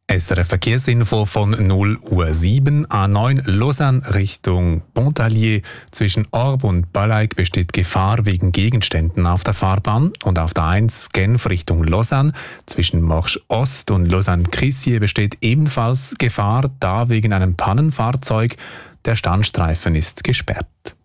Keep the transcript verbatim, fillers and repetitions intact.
S R F Verkehrsinfo von null Uhr sieben, A neun Lausanne Richtung Pontarlier. Zwischen Orb und Ballaig besteht Gefahr wegen Gegenständen auf der Fahrbahn. Und auf der eins Genf Richtung Lausanne. Zwischen Marche Ost und Lausanne-Crissier besteht ebenfalls Gefahr, da wegen einem Pannenfahrzeug. Der Standstreifen ist gesperrt.